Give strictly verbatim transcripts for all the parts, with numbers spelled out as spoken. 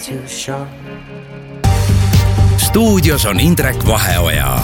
too short. Stuudios on Indrek Vaheoja.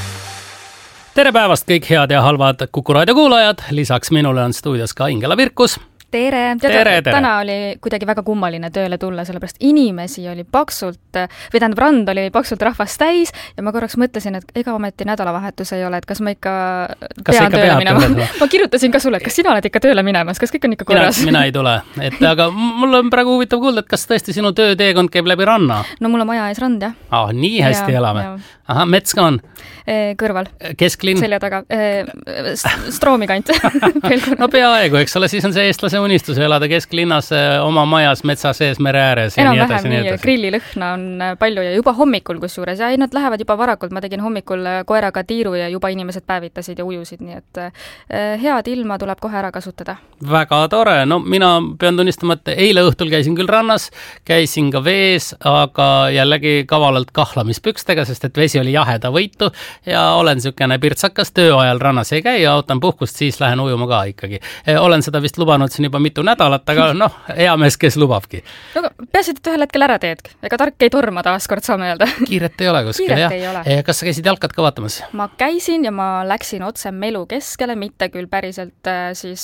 Tere päevast kõik head ja halvad Kuku Raadio kuulajad. Lisaks minule on stuudios ka Ingela Virkus. Tere, tere, tere. Täna oli kuidagi väga kummaline tööle tulla, sellepärast inimesi oli paksult, või tähendab rand oli paksult rahvast täis ja ma korraks mõtlesin, et ega ometi nädalavahetus ei ole, et kas ma ikka kas pean ikka tööle minema. Tööle? Ma kirjutasin ka sulle, et kas sina oled ikka tööle minemas, kas kõik on ikka korras? Mina, mina ei tule, et aga mul on praegu huvitav kuulda, et kas tõesti sinu tööteekond käib läbi ranna? No mul on maja ees rand, jah. Ah, nii hästi ja, elame. Ja. Aha, mets ka on? E, kõrval. Kesklinn? Selja taga. E, Stroomi kant. No peaaegu, eks ole, siis on see eestlase unistus elada kesklinnas oma majas metsa sees mere ääres. Enam ja vähem nii, grillilõhna on palju ja juba hommikul kusjuures ja ei, nad lähevad juba varakult, ma tegin hommikul koeraga tiiru ja juba inimesed päevitasid ja ujusid, nii et head ilma tuleb kohe ära kasutada. Väga tore, no mina pean tunnistama, et eile õhtul käisin küll rannas, käisin ka vees, aga jällegi kavalalt kahlamispükstega, sest et vesi oli jaheda võitu ja olen niisugune pirtsakas, tööajal rannas ei käi ja ootan puhkust, siis lähen ujuma ka ikkagi. Olen seda vist lubanud siin juba mitu nädalat, aga noh, hea mees, kes lubabki. No, peasid, et ühel hetkel ära teed. Ega tark ei torma taas kord saame öelda. Kiiret ei ole kuskil, Kiiret jah. Ei ole. Kas sa käisid jalkat ka vaatamas? Ma käisin ja ma läksin otse Melu keskele, mitte küll päriselt siis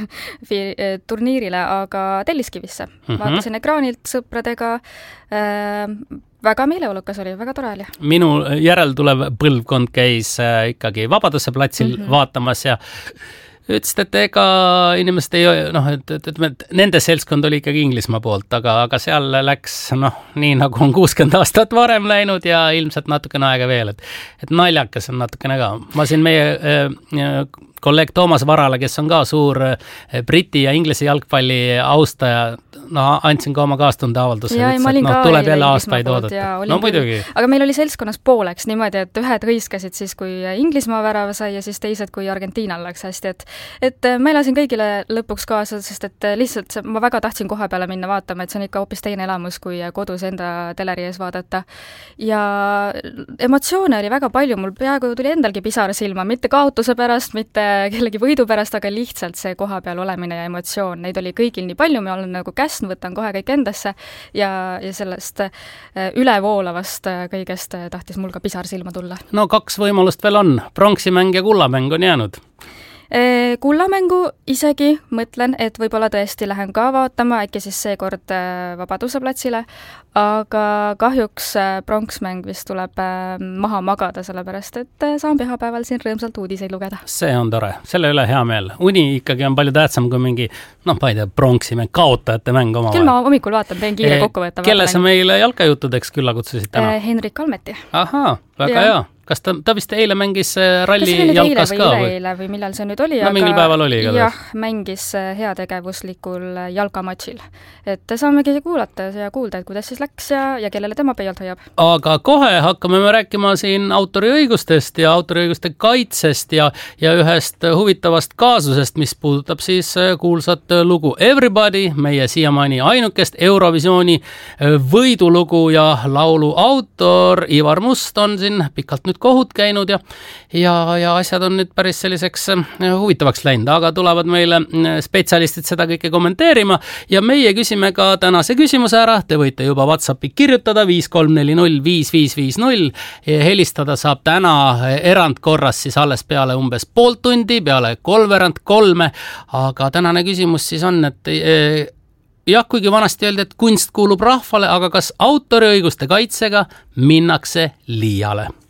äh, turniirile, aga Telliskivisse. Mm-hmm. Vaatasin ekraanilt sõpradega. Äh, väga meeleolukas oli, väga tore oli. Minu järel tulev põlvkond käis äh, ikkagi Vabaduse platsil mm-hmm. vaatamas ja ütlesid, et ega inimesed ei, noh, et, et, et, et nende seltskond oli ikkagi Inglismaa poolt, aga, aga seal läks, noh, nii nagu on kuuskümmend aastat varem läinud ja ilmselt natukene aega veel, et, et naljakas on natukene ka. Ma siin meie äh, kolleeg Toomas Varala, kes on ka suur äh, Briti ja Inglise jalgpalli austaja, no andsin ka oma kaastunde avalduse, ja, et no, tuleb jälle aastaid oodata. No muidugi. Aga meil oli seltskonnas pooleks niimoodi, et ühed hõiskasid siis, kui Inglismaa värava sai ja siis teised, kui Argentiinal läks hästi, et et ma elasin kõigile lõpuks kaasa, sest et lihtsalt ma väga tahtsin koha peale minna vaatama, et see on ikka hoopis teine elamus, kui kodus enda teleri ees vaadata. Ja emotsioone oli väga palju, mul peaaegu tuli endalgi pisar silma, mitte kaotuse pärast, mitte kellegi võidu pärast, aga lihtsalt see koha peal olemine ja emotsioon, neid oli kõigil nii palju, ma olen nagu käsn, võtan kohe kõik endasse ja, ja sellest ülevoolavast kõigest tahtis mul ka pisar silma tulla. No kaks võimalust veel on, pronksimäng ja kullamäng on jäänud. Kullamängu isegi mõtlen, et võib-olla tõesti lähen ka vaatama, äkki siis seekord Vabaduse platsile, aga kahjuks pronksmäng vist tuleb maha magada, sellepärast et saan pühapäeval siin rõõmsalt uudiseid lugeda. See on tore, selle üle hea meel. Uni ikkagi on palju tähtsam kui mingi, noh, ma ei tea, pronksimäng, kaotajate mäng oma. Küll ma hommikul vaatan, teen kiire kokkuvõtta. Kelle sa meile jalkajuttudeks külla kutsusid täna? Henrik Almeti. Ahaa, väga ja. hea. Kas ta, ta vist eile mängis ralli jalkas ka? Või eile või millal see nüüd oli? No aga mingil päeval oli. Jah, mängis heategevuslikul jalkamatšil. Et saamegi kuulata ja kuulda, et kuidas siis läks ja, ja kellele tema peialt hoiab. Aga kohe hakkame me rääkima siin autoriõigustest ja autoriõiguste kaitsest ja, ja ühest huvitavast kaasusest, mis puudutab siis kuulsat lugu Everybody, meie siiamaani ainukest Eurovisiooni võidulugu ja laulu autor Ivar Must on siin pikalt nüüd kohut käinud ja, ja, ja asjad on nüüd päris selliseks huvitavaks läinud, aga tulevad meile spetsialistid seda kõike kommenteerima ja meie küsime ka tänase küsimuse ära, te võite juba WhatsAppi kirjutada viis kolm neli null viis viis viis null ja helistada saab täna erandkorras siis alles peale umbes pool tundi, peale kolmveerand kolme, aga tänane küsimus siis on, et jah, kuigi vanasti öeldi, et kunst kuulub rahvale, aga kas autoriõiguste kaitsega minnakse liiale?